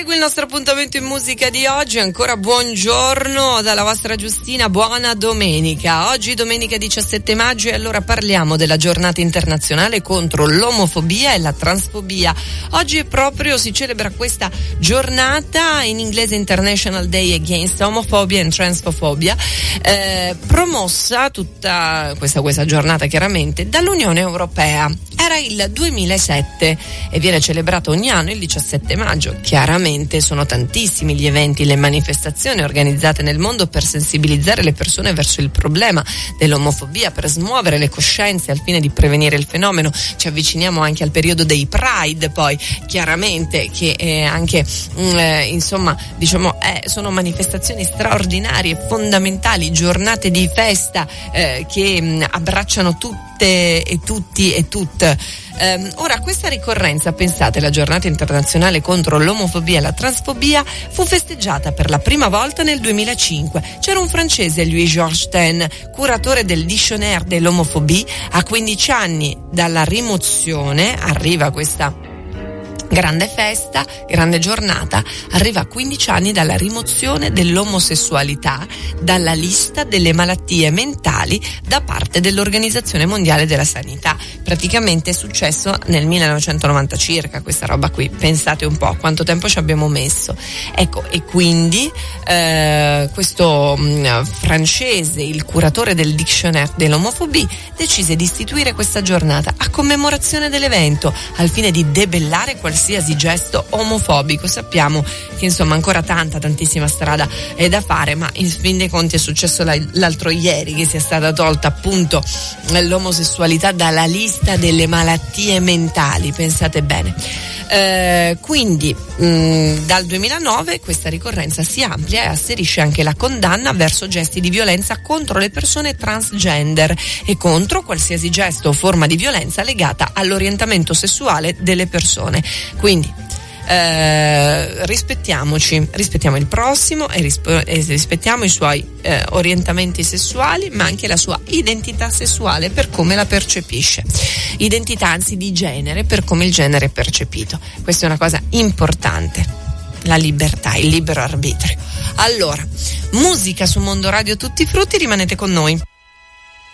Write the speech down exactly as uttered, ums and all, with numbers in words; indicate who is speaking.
Speaker 1: Prosegui il nostro appuntamento in musica di oggi. Ancora buongiorno dalla vostra Giustina, buona domenica. Oggi domenica diciassette maggio e allora parliamo della giornata internazionale contro l'omofobia e la transfobia. Oggi è proprio si celebra questa giornata, in inglese International Day Against Homophobia and Transphobia, eh, promossa tutta questa, questa giornata chiaramente dall'Unione Europea. Era il duemilasette e viene celebrato ogni anno il diciassette maggio. Chiaramente sono tantissimi gli eventi, le manifestazioni organizzate nel mondo per sensibilizzare le persone verso il problema dell'omofobia, per smuovere le coscienze al fine di prevenire il fenomeno. Ci avviciniamo anche al periodo dei Pride, poi chiaramente che è anche mh, eh, insomma diciamo eh, sono manifestazioni straordinarie, fondamentali, giornate di festa eh, che mh, abbracciano tutte e tutti e tutte. Um, ora questa ricorrenza, pensate, la giornata internazionale contro l'omofobia e la transfobia, fu festeggiata per la prima volta nel duemilacinque. C'era un francese, Louis-Georges Ten, curatore del Dictionnaire de l'homophobie. A quindici anni dalla rimozione, arriva questa grande festa, grande giornata, arriva a quindici anni dalla rimozione dell'omosessualità dalla lista delle malattie mentali da parte dell'Organizzazione Mondiale della Sanità. Praticamente è successo nel millenovecentonovanta circa, questa roba qui, pensate un po' quanto tempo ci abbiamo messo. Ecco, e quindi eh, questo mh, francese, il curatore del Dictionnaire de l'homophobie, decise di istituire questa giornata a commemorazione dell'evento, al fine di debellare qualsiasi qualsiasi gesto omofobico. Sappiamo che insomma ancora tanta tantissima strada è da fare, ma in fin dei conti è successo l'altro ieri che sia stata tolta appunto l'omosessualità dalla lista delle malattie mentali, pensate bene. Eh, quindi mh, dal duemilanove questa ricorrenza si amplia e asserisce anche la condanna verso gesti di violenza contro le persone transgender e contro qualsiasi gesto o forma di violenza legata all'orientamento sessuale delle persone. Quindi eh, rispettiamoci, rispettiamo il prossimo e, risp- e rispettiamo i suoi eh, orientamenti sessuali, ma anche la sua identità sessuale per come la percepisce, identità anzi di genere per come il genere è percepito. Questa è una cosa importante, la libertà, il libero arbitrio. Allora, musica su Mondo Radio Tutti Frutti, rimanete con noi.